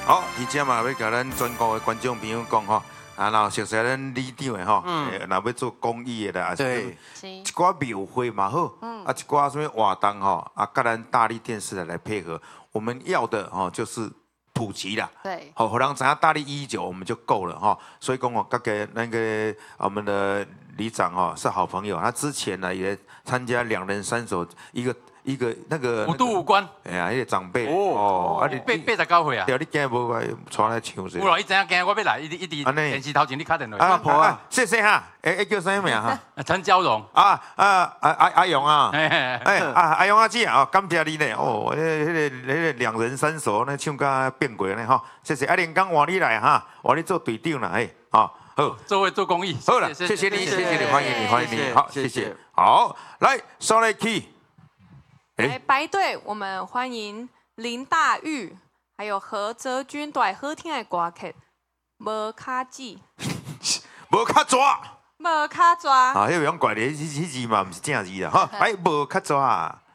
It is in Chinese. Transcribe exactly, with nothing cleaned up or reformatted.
好，而且嘛要甲咱全国的观众朋友讲吼，啊，然后熟悉咱里长的吼，嗯，若要做公益的啦， 对， 一寡庙会嘛好，嗯，啊一寡什么活动吼，啊，甲咱大力电视台来配合，我们要的吼就是普及啦， 对， 好，互人知影大力一一九我们就够了哈，所以讲我各个那个我们的里长哈是好朋友，他之前呢也参加两人三手一个。一个那个五度五关， 哎呀，迄个长辈哦，啊你八八十九岁啊， 对，你今日无来带来唱者。 有咯，伊知影今日我要来，一直一直电视头前你打电话。 啊婆啊，谢谢哈，哎哎叫啥名哈？ 陈娇荣。 啊啊阿阿阿勇啊， 哎啊阿勇阿姐啊，感谢你呢。哦，迄个迄个迄个两人三手那唱甲变过呢哈，谢谢。啊连刚换你来哈，换你做队长啦，哎，好，好， 做位做公益。 好了，谢谢你，谢谢你，欢迎你，欢迎你，好，谢谢。好，来，上来去。 来排队，我们欢迎林大玉，还有何泽君，都来好听的歌曲。无卡子， 无卡抓， 无卡抓。 啊，迄个用怪的，迄迄字嘛，唔是正字啦，哈，哎，无卡抓。